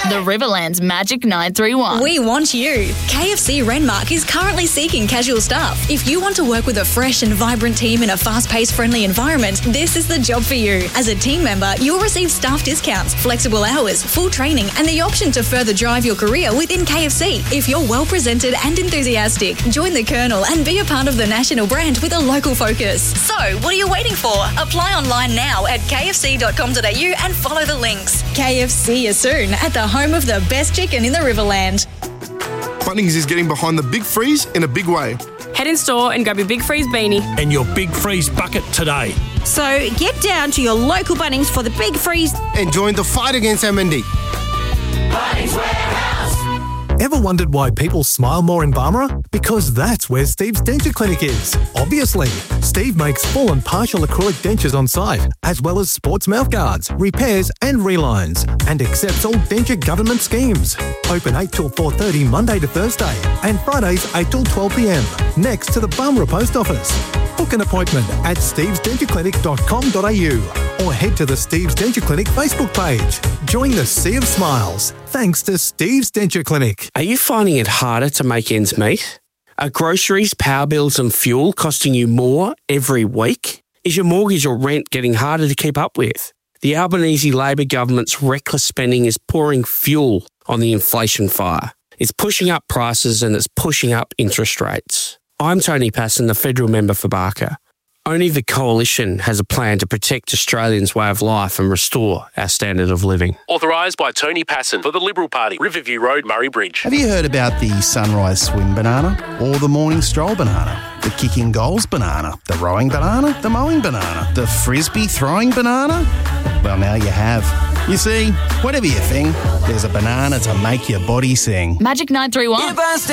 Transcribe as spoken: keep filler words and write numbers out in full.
The Riverland's Magic nine three one. We want you. K F C Renmark is currently seeking casual staff. If you want to work with a fresh and vibrant team in a fast-paced, friendly environment, this is the job for you. As a team member, you'll receive staff discounts, flexible hours, full training, and the option to further drive your career within K F C. If you're well-presented and enthusiastic, join the Colonel and be a part of the national brand with a local focus. So, what are you waiting for? Apply online now at k f c dot com dot a u and follow the links. K F C is soon at the home of the best chicken in the Riverland. Bunnings is getting behind the Big Freeze in a big way. Head in store and grab your Big Freeze beanie and your Big Freeze bucket today. So get down to your local Bunnings for the Big Freeze and join the fight against M N D. Bunnings Warehouse. Ever wondered why people smile more in Barmera? Because that's where Steve's Denture Clinic is. Obviously, Steve makes full and partial acrylic dentures on site, as well as sports mouth guards, repairs and relines, and accepts all denture government schemes. Open eight till four thirty Monday to Thursday, and Fridays eight till twelve p m, next to the Barmera Post Office. Book an appointment at steves denture clinic dot com dot a u or head to the Steve's Denture Clinic Facebook page. Join the Sea of Smiles, thanks to Steve's Denture Clinic. Are you finding it harder to make ends meet? Are groceries, power bills and fuel costing you more every week? Is your mortgage or rent getting harder to keep up with? The Albanese Labor government's reckless spending is pouring fuel on the inflation fire. It's pushing up prices and it's pushing up interest rates. I'm Tony Passon, the federal member for Barker. Only the Coalition has a plan to protect Australians' way of life and restore our standard of living. Authorised by Tony Passon for the Liberal Party, Riverview Road, Murray Bridge. Have you heard about the sunrise swim banana or the morning stroll banana? The kicking goals banana, the rowing banana, the mowing banana, the frisbee throwing banana? Well, now you have. You see, whatever you think, there's a banana to make your body sing. Magic nine three one.